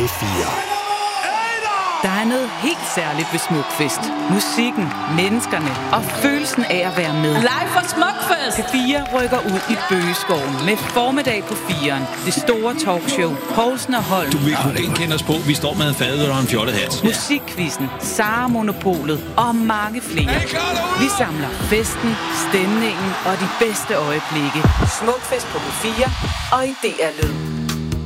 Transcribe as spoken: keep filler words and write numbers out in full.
fire. Der er noget helt særligt ved Smukfest. Musikken, menneskerne og følelsen af at være med. Live fra Smukfest! P fire rykker ud i Bøgeskoven med formiddag på firen. Det store talkshow, Poulsen og Holm. Du vil kunne genkende os på, vi står med en fadøl og en fjollet hat. Musikquizzen, Sara Monopolet og mange flere. Vi samler festen, stemningen og de bedste øjeblikke. Smukfest på P fire og i D R Lyd.